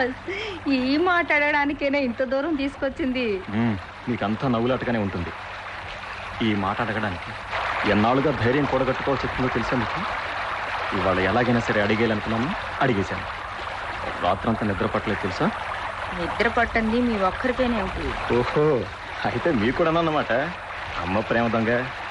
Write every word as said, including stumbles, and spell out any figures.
Boss, ఈ మాట్లాడడానికైనా ఇంత దూరం తీసుకొచ్చింది. నీకంతా నవ్వులాటగానే ఉంటుంది. ఈ మాట అడగడానికి ఎన్నాళ్ళుగా ధైర్యం కూడగట్టుకోవాల్సి వచ్చిందో తెలుసా మీకు? ఇవాళ ఎలాగైనా సరే అడిగేయాలనుకున్నాను, అడిగేశాను. రాత్రంతా నిద్ర పట్టలేదు తెలుసా? నిద్ర పట్టింది మీ ఒక్కరికైనా ఏమిటి? ఓహో, అయితే మీకు కూడా అన్నమాట అమ్మ ప్రేమ దొంగ.